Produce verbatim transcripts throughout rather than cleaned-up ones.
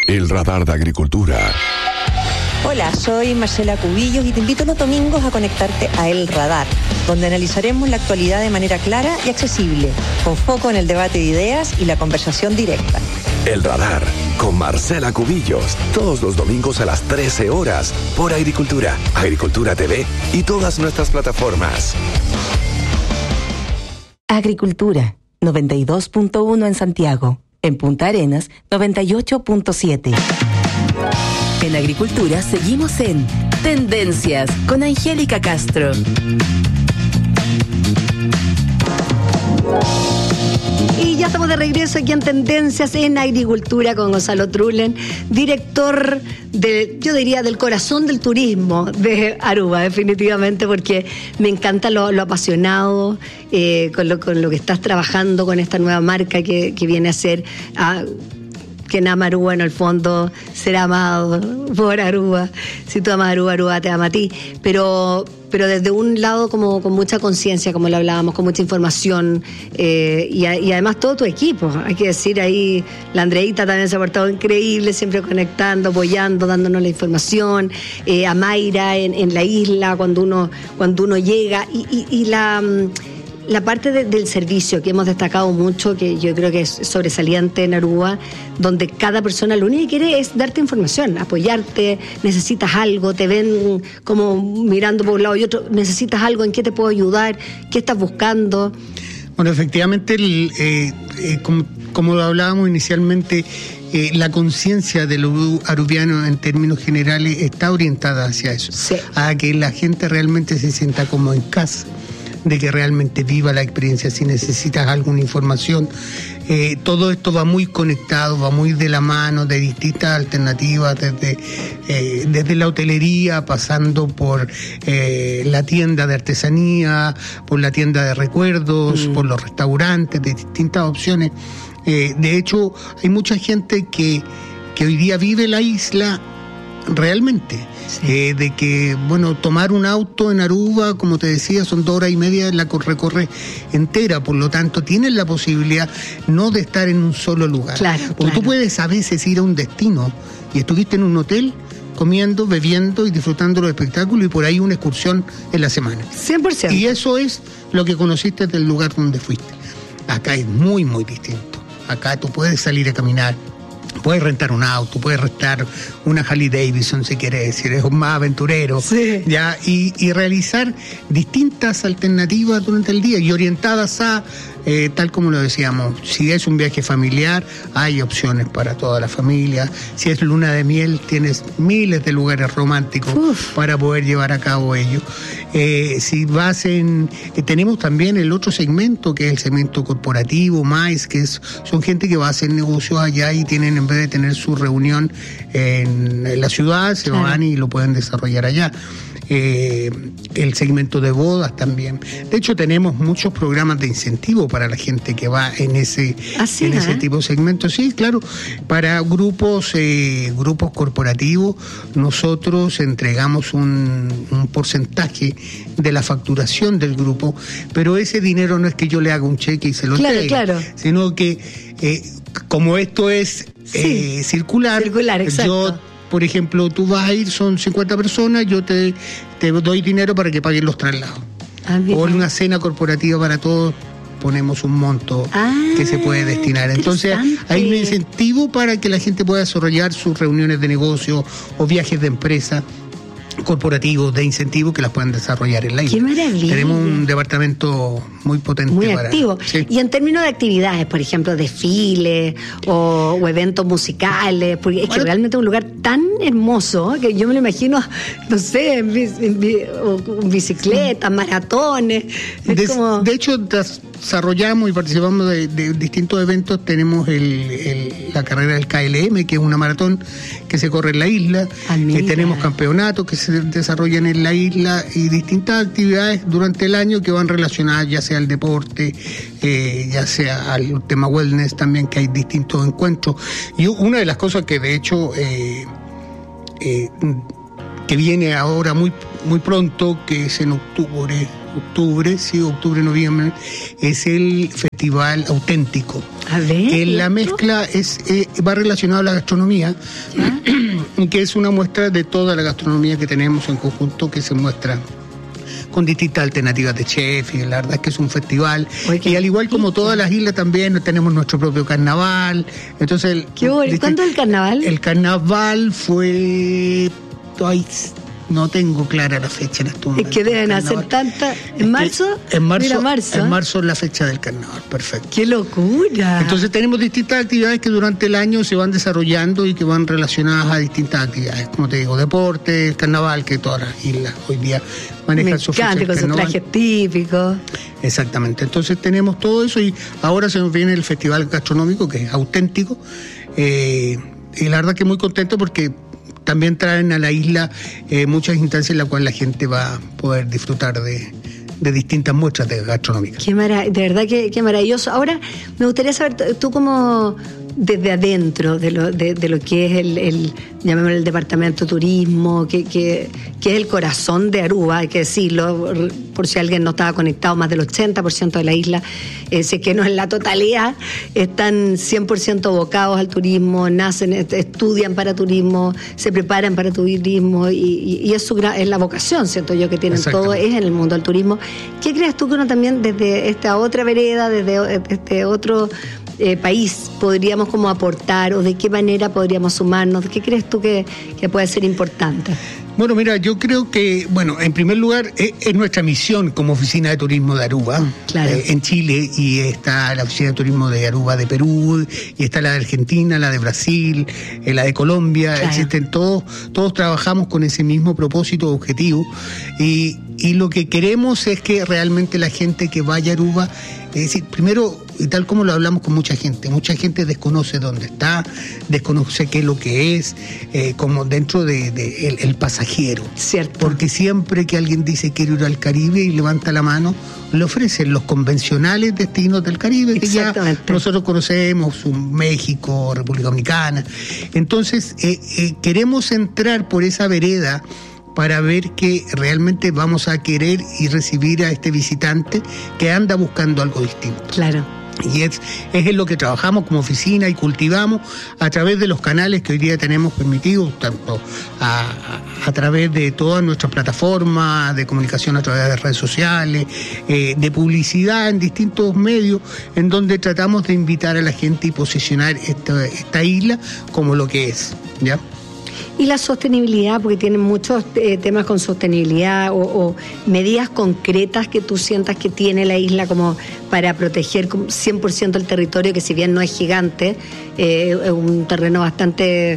El radar de agricultura. Hola, soy Marcela Cubillos y te invito los domingos a conectarte a El Radar, donde analizaremos la actualidad de manera clara y accesible, con foco en el debate de ideas y la conversación directa. El Radar, con Marcela Cubillos, todos los domingos a las trece horas, por Agricultura, Agricultura T V y todas nuestras plataformas. Agricultura, noventa y dos punto uno en Santiago. En Punta Arenas, noventa y ocho punto siete. En Agricultura seguimos en Tendencias con Angélica Castro. Y ya estamos de regreso aquí en Tendencias en Agricultura con Gonzalo Trullen, director de, yo diría, del corazón del turismo de Aruba, definitivamente, porque me encanta lo, lo apasionado eh, con, lo, con lo que estás trabajando, con esta nueva marca que, que viene a ser... A, quien ama Aruba, en el fondo, será amado por Aruba. Si tú amas Aruba, Aruba te ama a ti. Pero, pero desde un lado como con mucha conciencia, como lo hablábamos, con mucha información, eh, y, y además todo tu equipo. Hay que decir ahí, la Andreita también se ha portado increíble, siempre conectando, apoyando, dándonos la información. Eh, a Mayra en, en la isla, cuando uno, cuando uno llega. Y, y, y la... La parte de, del servicio que hemos destacado mucho, que yo creo que es sobresaliente en Aruba, donde cada persona lo único que quiere es darte información, apoyarte, necesitas algo, te ven como mirando por un lado y otro, necesitas algo, ¿en qué te puedo ayudar? ¿Qué estás buscando? Bueno, efectivamente, el, eh, eh, como, como lo hablábamos inicialmente, eh, la conciencia del arubiano en términos generales está orientada hacia eso, sí. A que la gente realmente se sienta como en casa, de que realmente viva la experiencia. Si necesitas alguna información, eh, todo esto va muy conectado, va muy de la mano de distintas alternativas, desde, eh, desde la hotelería, pasando por eh, la tienda de artesanía, por la tienda de recuerdos, mm. por los restaurantes, de distintas opciones. Eh, de hecho, hay mucha gente que, que hoy día vive la isla realmente. Sí. Eh, de que, bueno, tomar un auto en Aruba, como te decía, son dos horas y media, la recorre entera, por lo tanto tienes la posibilidad no de estar en un solo lugar. Claro, porque claro. Tú puedes a veces ir a un destino y estuviste en un hotel comiendo, bebiendo y disfrutando los espectáculos, y por ahí una excursión en la semana. cien por ciento. Y eso es lo que conociste del lugar donde fuiste. Acá es muy, muy distinto. Acá tú puedes salir a caminar, puedes rentar un auto, puedes rentar una Harley Davidson si quieres, si eres más aventurero, sí. ya y, y realizar distintas alternativas durante el día y orientadas a, eh, tal como lo decíamos, si es un viaje familiar, hay opciones para toda la familia. Si es luna de miel, tienes miles de lugares románticos Uf. para poder llevar a cabo ello. Eh, si vas en... Eh, tenemos también el otro segmento, que es el segmento corporativo, más, que es, son gente que va a hacer negocios allá y tienen, en vez de tener su reunión en, en la ciudad, se claro. van y lo pueden desarrollar allá. Eh, el segmento de bodas también. De hecho, tenemos muchos programas de incentivo para la gente que va en ese, ¿Así, en eh? ese tipo de segmentos. Sí, claro, para grupos eh, grupos corporativos nosotros entregamos un, un porcentaje de la facturación del grupo, pero ese dinero no es que yo le haga un cheque y se lo claro, entregue, claro. sino que eh, como esto es sí, eh, circular, circular yo por ejemplo, tú vas a ir, son cincuenta personas, yo te, te doy dinero para que paguen los traslados. Ah, o en una cena corporativa para todos, ponemos un monto ah, que se puede destinar. Entonces, hay un incentivo para que la gente pueda desarrollar sus reuniones de negocio o viajes de empresa corporativos de incentivos que las puedan desarrollar en la isla. ¡Qué maravilla! Tenemos un departamento muy potente. Muy para, activo. Sí. Y en términos de actividades, por ejemplo, desfiles o, o eventos musicales, porque es bueno, que realmente es un lugar tan hermoso que yo me lo imagino, no sé, en, en, en bicicletas, maratones. Es de, como... de hecho, desarrollamos y participamos de, de distintos eventos. Tenemos el, el, la carrera del K L M, que es una maratón que se corre en la isla. Ah, eh, tenemos campeonatos que se desarrollan en la isla y distintas actividades durante el año que van relacionadas ya sea al deporte, eh, ya sea al tema wellness también, que hay distintos encuentros. Y una de las cosas que de hecho eh, eh, que viene ahora muy muy pronto, que es en octubre, octubre, sí, octubre, noviembre, es el Festival Auténtico. A ver, eh, la mezcla es eh, va relacionada a la gastronomía, ¿Ah? que es una muestra de toda la gastronomía que tenemos en conjunto, que se muestra con distintas alternativas de chef, y la verdad es que es un festival. Oye, y al igual como todas las islas también tenemos nuestro propio carnaval. Entonces, el, ¿Qué bueno? ¿Cuándo es el carnaval? El carnaval fue... Ay, no tengo clara la fecha en este momento. Es que deben hacer tanta... ¿En marzo? En marzo, Mira, marzo, en ¿eh? marzo es la fecha del carnaval, perfecto. ¡Qué locura! Entonces tenemos distintas actividades que durante el año se van desarrollando y que van relacionadas a distintas actividades, como te digo, deporte, el carnaval, que todas las islas hoy día manejan su fecha del con sus trajes típicos. Exactamente, entonces tenemos todo eso y ahora se nos viene el festival gastronómico, que es auténtico, eh, y la verdad que muy contento porque también traen a la isla eh, muchas instancias en las cuales la gente va a poder disfrutar de, de distintas muestras de gastronómicas. Qué mara- de verdad que qué maravilloso. Ahora, me gustaría saber, tú como desde adentro de lo, de, de lo que es el, el llamémoslo el departamento de turismo, que, que, que es el corazón de Aruba, hay que decirlo, por si alguien no estaba conectado, más del ochenta por ciento de la isla, eh, si es que no en la totalidad, están cien por ciento abocados al turismo, nacen, estudian para turismo, se preparan para turismo, y, y, y es, su, es la vocación, siento yo, que tienen todo, es en el mundo del turismo. ¿Qué crees tú que uno también desde esta otra vereda, desde este otro eh, país, podríamos como aportar, o de qué manera podríamos sumarnos? ¿Qué crees tú que, que puede ser importante? Bueno, mira, yo creo que, bueno, en primer lugar, es, es nuestra misión como Oficina de Turismo de Aruba, claro. eh, en Chile, y está la Oficina de Turismo de Aruba de Perú, y está la de Argentina, la de Brasil, eh, la de Colombia, claro. Existen todos, todos trabajamos con ese mismo propósito, objetivo, y, y lo que queremos es que realmente la gente que vaya a Aruba, es decir, primero, y tal como lo hablamos con mucha gente, mucha gente desconoce dónde está, desconoce qué es lo que es, eh, como dentro de, de el, el pasajero. Cierto. Porque siempre que alguien dice quiero ir al Caribe y levanta la mano, le ofrecen los convencionales destinos del Caribe, que ya nosotros conocemos, México, República Dominicana. Entonces, eh, eh, queremos entrar por esa vereda para ver que realmente vamos a querer y recibir a este visitante que anda buscando algo distinto. Claro. Y es, es en lo que trabajamos como oficina y cultivamos a través de los canales que hoy día tenemos permitidos, tanto a, a, a través de todas nuestras plataformas de comunicación, a través de redes sociales, eh, de publicidad en distintos medios, en donde tratamos de invitar a la gente y posicionar esta, esta isla como lo que es, ¿ya? Y la sostenibilidad, porque tienen muchos eh, temas con sostenibilidad o, o medidas concretas que tú sientas que tiene la isla como para proteger cien por ciento el territorio, que si bien no es gigante, eh, es un terreno bastante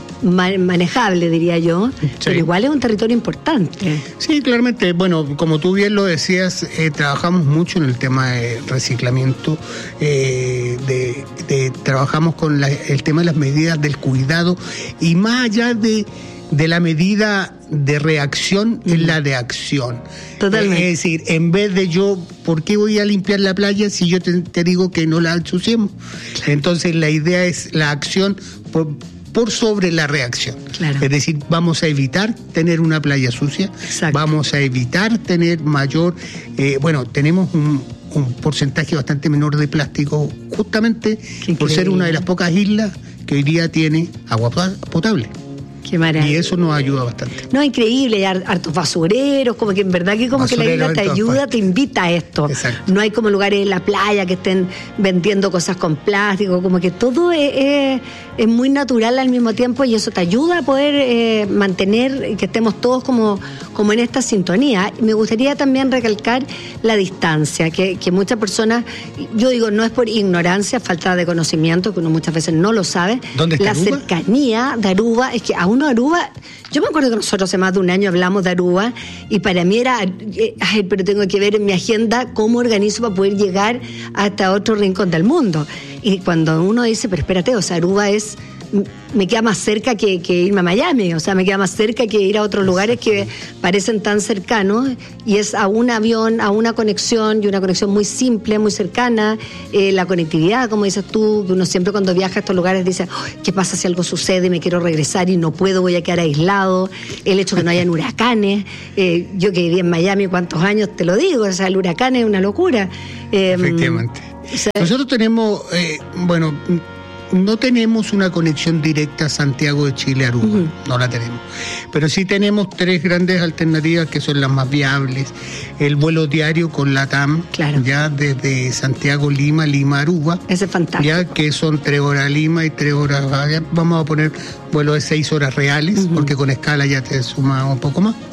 manejable, diría yo, sí. Pero igual es un territorio importante. Sí, claramente. Bueno, como tú bien lo decías, eh, trabajamos mucho en el tema de reciclamiento, eh, de, de trabajamos con la, el tema de las medidas del cuidado, y más allá de, de la medida de reacción, mm. es la de acción. Totalmente. Eh, es decir, en vez de yo, ¿por qué voy a limpiar la playa si yo te, te digo que no la ensuciemos? Entonces la idea es la acción por por sobre la reacción. Claro. Es decir, vamos a evitar tener una playa sucia. Exacto. Vamos a evitar tener mayor, eh, bueno, tenemos un, un porcentaje bastante menor de plástico, justamente por ser una de las pocas islas que hoy día tiene agua potable. Qué maravilla. Y eso nos ayuda bastante. No, increíble, hay hartos basureros, como que en verdad que como Basurero que la isla te ayuda, te invita a esto. Exacto. No hay como lugares en la playa que estén vendiendo cosas con plástico, como que todo es, es, es muy natural al mismo tiempo, y eso te ayuda a poder eh, mantener que estemos todos como, como en esta sintonía. Me gustaría también recalcar la distancia, que, que muchas personas, yo digo, no es por ignorancia, falta de conocimiento, que uno muchas veces no lo sabe. ¿Dónde está La Aruba? Cercanía de Aruba, es que a uno Aruba, yo me acuerdo que nosotros hace más de un año hablamos de Aruba, y para mí era, ay, pero tengo que ver en mi agenda cómo organizo para poder llegar hasta otro rincón del mundo. Y cuando uno dice, pero espérate, o sea, Aruba es, me queda más cerca que, que irme a Miami, o sea, me queda más cerca que ir a otros lugares que parecen tan cercanos, y es a un avión, a una conexión, y una conexión muy simple, muy cercana, eh, la conectividad, como dices tú, que uno siempre cuando viaja a estos lugares dice, oh, ¿qué pasa si algo sucede, me quiero regresar y no puedo, voy a quedar aislado? El hecho de que no hayan huracanes, eh, yo que viví en Miami cuántos años, te lo digo, o sea, el huracán es una locura. Eh, Efectivamente. Sí. Nosotros tenemos, eh, bueno, no tenemos una conexión directa a Santiago de Chile, Aruba, uh-huh. no la tenemos. Pero sí tenemos tres grandes alternativas que son las más viables. El vuelo diario con LATAM, claro. ya desde Santiago, Lima, Lima, Aruba. Ese es fantástico. Ya que son tres horas a Lima y tres horas, vamos a poner vuelo de seis horas reales, uh-huh. porque con escala ya te suma un poco más.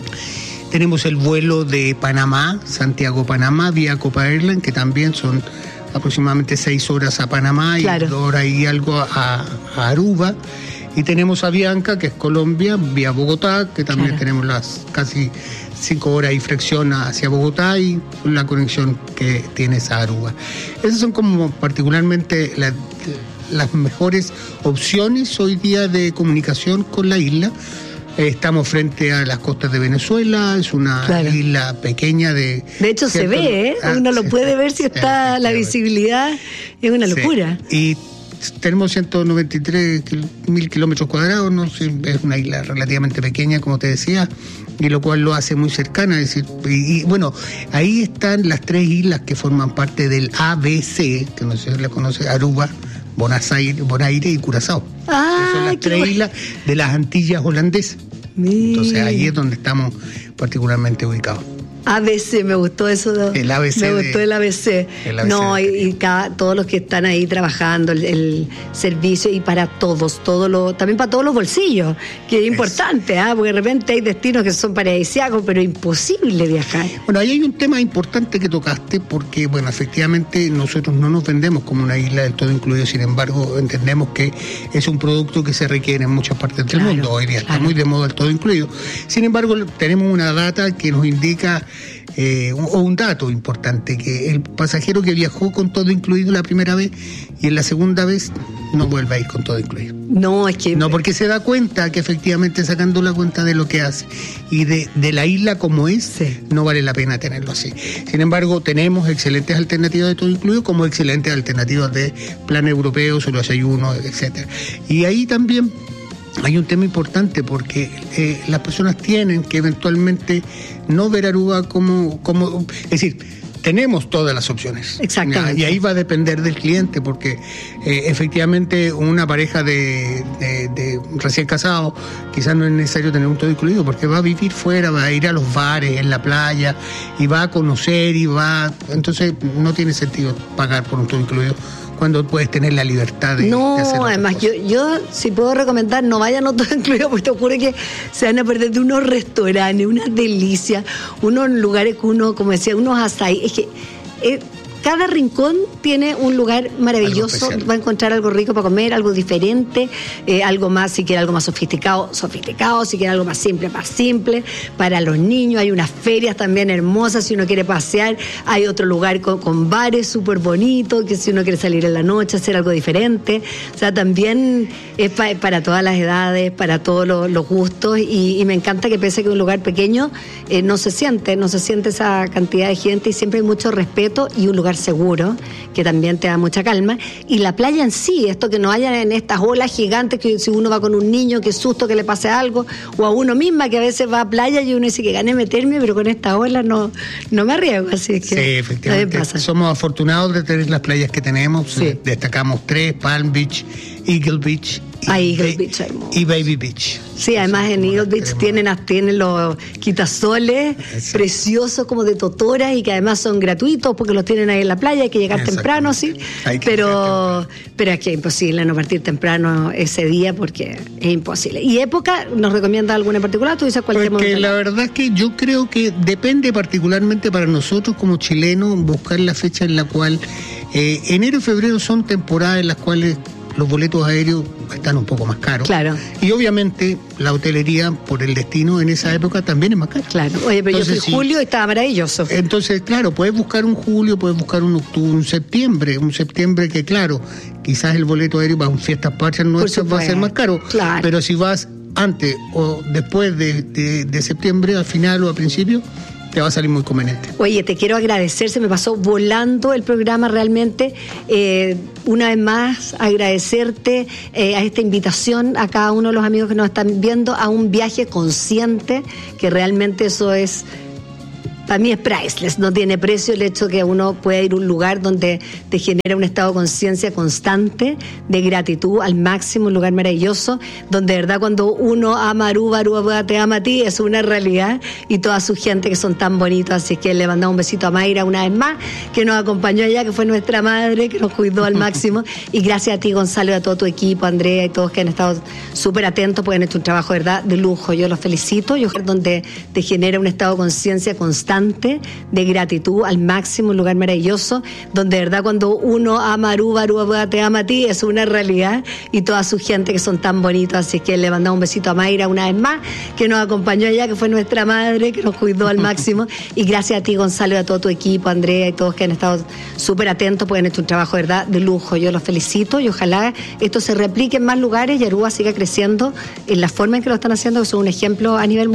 Tenemos el vuelo de Panamá, Santiago-Panamá, vía Copa Airlines, que también son aproximadamente seis horas a Panamá claro. y dos horas y algo a, a Aruba. Y tenemos a Avianca, que es Colombia, vía Bogotá, que también claro. tenemos las casi cinco horas y fracción hacia Bogotá y la conexión que tienes a Aruba. Esas son como particularmente la, las mejores opciones hoy día de comunicación con la isla. Estamos frente a las costas de Venezuela, es una claro. isla pequeña de... De hecho se ve, ¿eh? Ah, uno lo puede ver si está la visibilidad, es una locura. Sí. Y tenemos ciento noventa y tres mil kilómetros cuadrados, ¿no? Es una isla relativamente pequeña, como te decía, y lo cual lo hace muy cercana. Es decir, y, y bueno, ahí están las tres islas que forman parte del A B C, que no sé si la conoce, Aruba, Bonaire, Bonaire y Curazao. Ah, que son las tres bueno. islas de las Antillas holandesas. Mira. Entonces ahí es donde estamos particularmente ubicados. A B C, me gustó eso. De, el A B C. Me gustó de, el A B C. El A B C no, y, y cada, todos los que están ahí trabajando, el, el servicio, y para todos, todo lo, también para todos los bolsillos, que es importante, ¿ah? Porque de repente hay destinos que son paradisíacos, pero imposible viajar. Bueno, ahí hay un tema importante que tocaste, porque, bueno, efectivamente nosotros no nos vendemos como una isla del todo incluido, sin embargo, entendemos que es un producto que se requiere en muchas partes del claro, mundo. Hoy día claro. está muy de moda el todo incluido. Sin embargo, tenemos una data que nos indica Eh, o un dato importante, que el pasajero que viajó con todo incluido la primera vez y en la segunda vez no vuelve a ir con todo incluido. No, es que... No, porque se da cuenta que efectivamente sacando la cuenta de lo que hace y de, de la isla como es, sí. no vale la pena tenerlo así. Sin embargo, tenemos excelentes alternativas de todo incluido, como excelentes alternativas de plan europeo, solo desayuno, etcétera. Y ahí también hay un tema importante, porque eh, las personas tienen que eventualmente no ver Aruba como, como, es decir, tenemos todas las opciones. Exactamente. Y ahí va a depender del cliente, porque eh, efectivamente una pareja de, de, de recién casados quizás no es necesario tener un todo incluido, porque va a vivir fuera, va a ir a los bares, en la playa, y va a conocer, y va... Entonces no tiene sentido pagar por un todo incluido cuando puedes tener la libertad de, no, de hacer No, además, yo, yo si puedo recomendar, no vayan a todo incluido, porque te ocurre que se van a perder de unos restaurantes, unas delicias, unos lugares que uno, como decía, unos açaí. Es que eh, cada rincón tiene un lugar maravilloso, va a encontrar algo rico para comer, algo diferente, eh, algo más, si quiere algo más sofisticado, sofisticado, si quiere algo más simple, más simple. Para los niños hay unas ferias también hermosas, si uno quiere pasear, hay otro lugar con, con bares súper bonitos, que si uno quiere salir en la noche, hacer algo diferente. O sea, también es pa, para todas las edades, para todos los, los gustos, y, y me encanta que pese a que es un lugar pequeño, eh, no se siente, no se siente esa cantidad de gente, y siempre hay mucho respeto y un lugar seguro, que también te da mucha calma. Y la playa en sí, esto que no haya en estas olas gigantes, que si uno va con un niño, qué susto que le pase algo, o a uno misma que a veces va a playa y uno dice que gané meterme, pero con esta ola no, no me arriesgo, así que sí, efectivamente pasa. Somos afortunados de tener las playas que tenemos, sí. Destacamos tres: Palm Beach, Eagle Beach y, ah, Eagle ba- Beach, hermoso. y Baby Beach. Sí, además en Eagle Beach tienen, tienen los quitasoles Exacto. preciosos como de totora, y que además son gratuitos porque los tienen ahí en la playa, hay que llegar temprano, sí, pero pero es que es imposible no partir temprano ese día, porque es imposible. ¿Y época nos recomienda alguna en particular? ¿Tú dices cualquier Porque momento? La verdad es que yo creo que depende particularmente para nosotros como chilenos buscar la fecha en la cual eh, enero y febrero son temporadas en las cuales los boletos aéreos están un poco más caros. Claro. Y obviamente la hotelería, por el destino en esa época, también es más cara. Claro. Oye, pero entonces, yo fui sí, julio y estaba maravilloso. Entonces, claro, puedes buscar un julio, puedes buscar un octubre, un septiembre, un septiembre que, claro, quizás el boleto aéreo para un fiestas patrias nuestras va a ser más caro. Claro. Pero si vas antes o después de, de, de septiembre, al final o al principio, te va a salir muy conveniente. Oye, te quiero agradecer, se me pasó volando el programa realmente. Eh, una vez más, agradecerte eh, a esta invitación a cada uno de los amigos que nos están viendo a un viaje consciente, que realmente eso es para mí es priceless, no tiene precio el hecho que uno pueda ir a un lugar donde te genera un estado de conciencia constante, de gratitud al máximo, un lugar maravilloso, donde de verdad cuando uno ama a Aruba, Aruba te ama a ti, es una realidad, y toda su gente que son tan bonitos, así que le mandamos un besito a Mayra una vez más, que nos acompañó allá, que fue nuestra madre, que nos cuidó al máximo, y gracias a ti, Gonzalo, y a todo tu equipo, Andrea y todos que han estado súper atentos, porque han hecho un trabajo de verdad de lujo, yo los felicito, yo donde te genera un estado de conciencia constante, de gratitud al máximo, un lugar maravilloso, donde de verdad cuando uno ama a Aruba, Aruba te ama a ti, es una realidad, y toda su gente que son tan bonitos, así que le mandamos un besito a Mayra una vez más, que nos acompañó allá, que fue nuestra madre, que nos cuidó al máximo, y gracias a ti, Gonzalo, y a todo tu equipo, Andrea y todos que han estado súper atentos, porque han hecho un trabajo de verdad de lujo, yo los felicito, y ojalá esto se replique en más lugares y Aruba siga creciendo en la forma en que lo están haciendo, que son un ejemplo a nivel mundial.